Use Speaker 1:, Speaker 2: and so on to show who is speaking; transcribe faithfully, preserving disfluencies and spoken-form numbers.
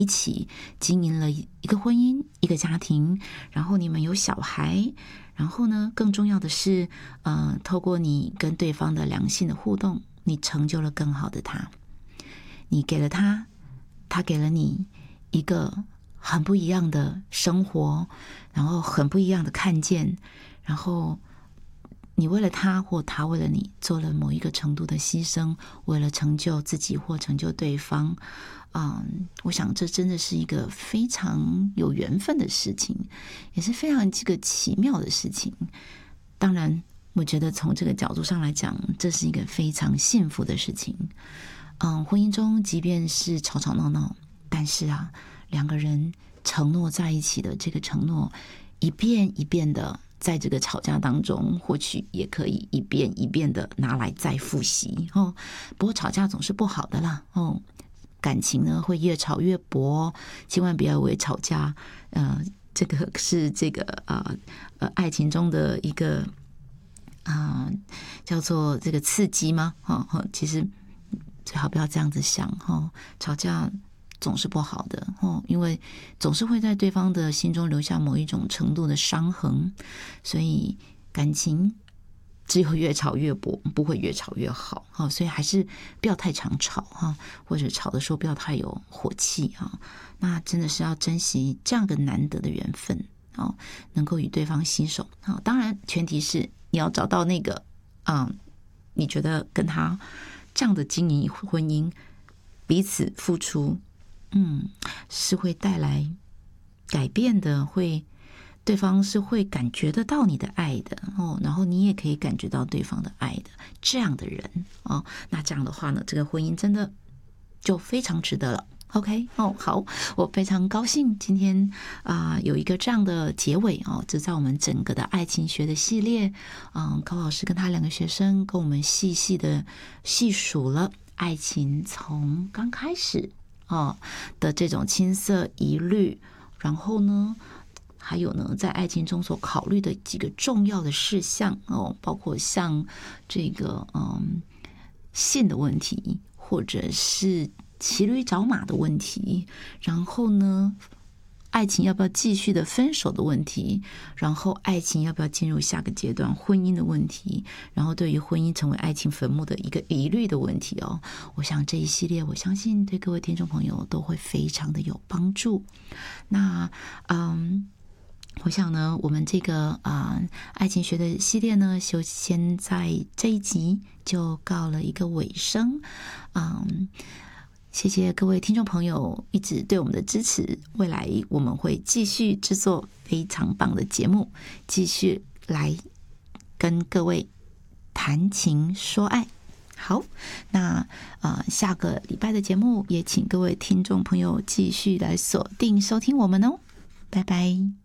Speaker 1: 一起经营了一个婚姻，一个家庭，然后你们有小孩，然后呢，更重要的是，呃，透过你跟对方的良性的互动，你成就了更好的他，你给了他，他给了你一个很不一样的生活，然后很不一样的看见，然后你为了他或他为了你做了某一个程度的牺牲，为了成就自己或成就对方，嗯，我想这真的是一个非常有缘分的事情，也是非常这个奇妙的事情。当然我觉得从这个角度上来讲，这是一个非常幸福的事情。嗯，婚姻中即便是吵吵闹闹，但是啊，两个人承诺在一起的这个承诺，一遍一遍的在这个吵架当中，或许也可以一遍一遍的拿来再复习哦。不过吵架总是不好的啦哦，感情呢会越吵越薄，千万不要为吵架，呃，这个是这个呃呃爱情中的一个啊、呃、叫做这个刺激吗？哦哦，其实最好不要这样子想哦，吵架总是不好的哦，因为总是会在对方的心中留下某一种程度的伤痕，所以感情只有越吵越薄，不会越吵越好哦，所以还是不要太常吵哈，或者吵的时候不要太有火气哈，那真的是要珍惜这样个难得的缘分哦，能够与对方携手啊，当然前提是你要找到那个嗯，你觉得跟他这样的经营婚姻，彼此付出，嗯，是会带来改变的，会对方是会感觉得到你的爱的哦，然后你也可以感觉到对方的爱的，这样的人哦，那这样的话呢，这个婚姻真的就非常值得了。OK 哦，好，我非常高兴今天啊、呃、有一个这样的结尾哦，这在我们整个的爱情学的系列，嗯，高老师跟他两个学生跟我们细细的细数了爱情从刚开始哦的这种青涩疑虑，然后呢，还有呢，在爱情中所考虑的几个重要的事项哦，包括像这个嗯性的问题，或者是骑驴找马的问题，然后呢，爱情要不要继续的分手的问题，然后爱情要不要进入下个阶段婚姻的问题，然后对于婚姻成为爱情坟墓的一个疑虑的问题哦，我想这一系列我相信对各位听众朋友都会非常的有帮助。那嗯。我想呢，我们这个啊、呃、爱情学的系列呢，就先在这一集就告了一个尾声。嗯，谢谢各位听众朋友一直对我们的支持，未来我们会继续制作非常棒的节目，继续来跟各位谈情说爱。好，那呃下个礼拜的节目也请各位听众朋友继续来锁定收听我们哦，拜拜。